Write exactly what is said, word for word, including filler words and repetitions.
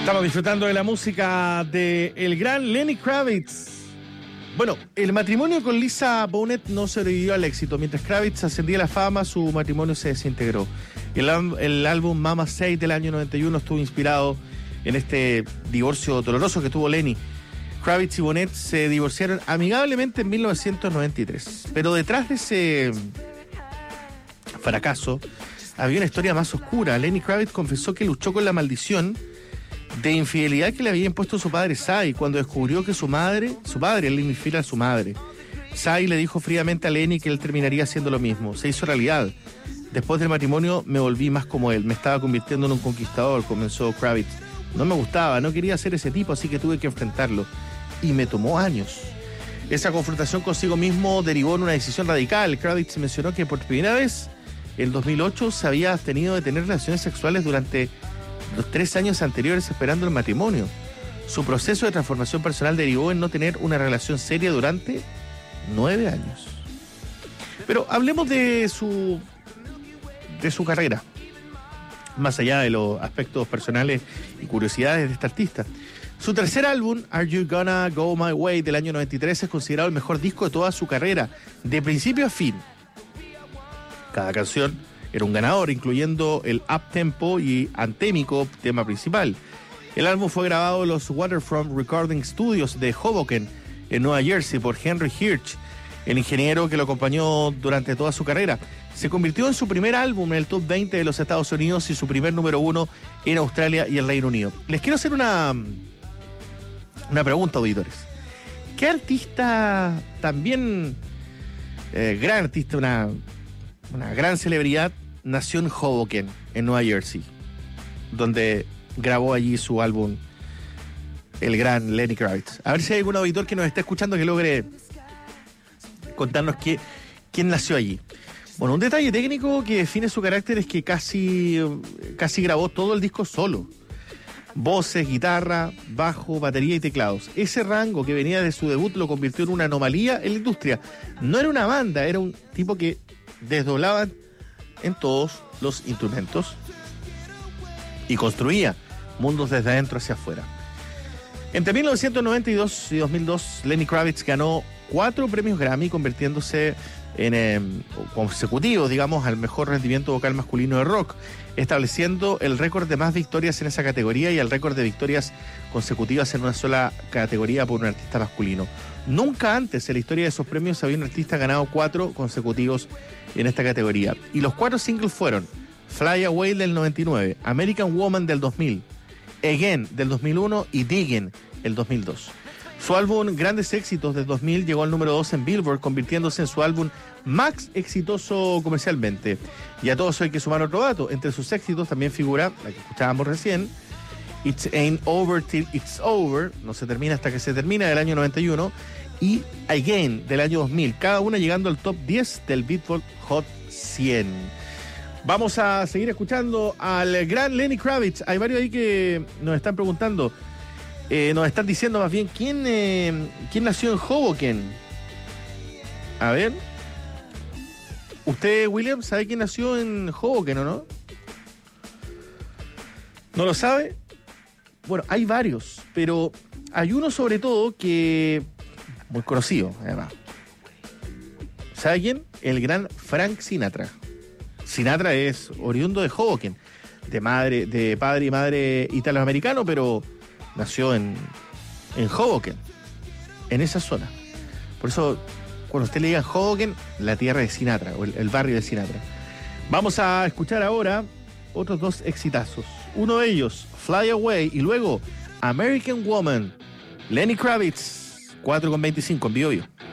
Estamos disfrutando de la música de el gran Lenny Kravitz. Bueno, el matrimonio con Lisa Bonet no sobrevivió al éxito. Mientras Kravitz ascendía a la fama, su matrimonio se desintegró. El, el álbum Mama Say del año noventa y uno estuvo inspirado en este divorcio doloroso que tuvo Lenny. Kravitz y Bonet se divorciaron amigablemente en mil novecientos noventa y tres. Pero detrás de ese fracaso había una historia más oscura. Lenny Kravitz confesó que luchó con la maldición de infidelidad que le había impuesto su padre Sy cuando descubrió que su madre, su padre le infiel a su madre. Sy le dijo fríamente a Lenny que él terminaría haciendo lo mismo. Se hizo realidad. Después del matrimonio me volví más como él. Me estaba convirtiendo en un conquistador, comenzó Kravitz. No me gustaba, no quería ser ese tipo, así que tuve que enfrentarlo. Y me tomó años. Esa confrontación consigo mismo derivó en una decisión radical. Kravitz mencionó que por primera vez, en dos mil ocho, se había abstenido de tener relaciones sexuales durante los tres años anteriores esperando el matrimonio. Su proceso de transformación personal derivó en no tener una relación seria durante nueve años. Pero hablemos de su de su carrera, más allá de los aspectos personales y curiosidades de este artista. Su tercer álbum, Are You Gonna Go My Way, del año noventa y tres, es considerado el mejor disco de toda su carrera, de principio a fin. Cada canción era un ganador, incluyendo el up-tempo y antémico tema principal. El álbum fue grabado en los Waterfront Recording Studios de Hoboken, en Nueva Jersey, por Henry Hirsch, el ingeniero que lo acompañó durante toda su carrera. Se convirtió en su primer álbum en el top veinte de los Estados Unidos y su primer número uno en Australia y el Reino Unido. Les quiero hacer una, una pregunta, auditores. ¿Qué artista también, eh, gran artista, una, una gran celebridad, nació en Hoboken, en Nueva Jersey, donde grabó allí su álbum, el gran Lenny Kravitz? A ver si hay algún auditor que nos esté escuchando que logre contarnos qué, quién nació allí. Bueno, un detalle técnico que define su carácter es que casi, casi grabó todo el disco solo. Voces, guitarra, bajo, batería y teclados. Ese rango que venía de su debut lo convirtió en una anomalía en la industria. No era una banda, era un tipo que desdoblaba en todos los instrumentos y construía mundos desde adentro hacia afuera. Entre mil novecientos noventa y dos y dos mil dos, Lenny Kravitz ganó cuatro premios Grammy, convirtiéndose en eh, consecutivos, digamos, al mejor rendimiento vocal masculino de rock, estableciendo el récord de más victorias en esa categoría y el récord de victorias consecutivas en una sola categoría por un artista masculino. Nunca antes en la historia de esos premios había un artista ganado cuatro consecutivos en esta categoría. Y los cuatro singles fueron Fly Away del noventa y nueve, American Woman del dos mil, Again del dos mil uno y Diggin' el dos mil dos. Su álbum Grandes Éxitos del dos mil llegó al número dos en Billboard, convirtiéndose en su álbum más exitoso comercialmente. Y a todo eso hay que sumar otro dato. Entre sus éxitos también figura, la que escuchábamos recién, It Ain't Over Till It's Over, no se termina hasta que se termina, del año noventa y uno, y Again del año dos mil, cada una llegando al top diez del Billboard Hot cien. Vamos a seguir escuchando al gran Lenny Kravitz. Hay varios ahí que nos están preguntando, eh, nos están diciendo más bien quién, eh, quién nació en Hoboken. A ver, ¿usted, William, sabe quién nació en Hoboken o no? ¿No lo sabe? Bueno, hay varios, pero hay uno sobre todo que muy conocido, además. ¿Sabe quién? El gran Frank Sinatra. Sinatra es oriundo de Hoboken, de madre, de padre y madre italoamericano, pero nació en, en Hoboken, en esa zona. Por eso, cuando usted le diga Hoboken, la tierra de Sinatra, o el, el barrio de Sinatra. Vamos a escuchar ahora otros dos exitazos. Uno de ellos, Fly Away, y luego American Woman, Lenny Kravitz, cuatro con veinticinco en Bio Bio.